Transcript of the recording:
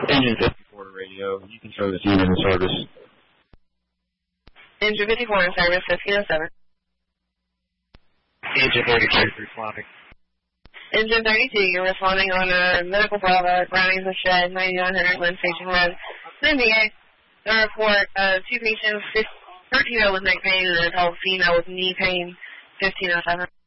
Engine 54 to radio. You can show the team in the service. Engine 54 in service, 1507. Engine 32 responding. Engine 32, you're responding on a medical product, Brownies of Shed, 9900 Lynn Station Road. NBA, the report, 2 patients, 13 with neck pain and an adult female with knee pain, 1507.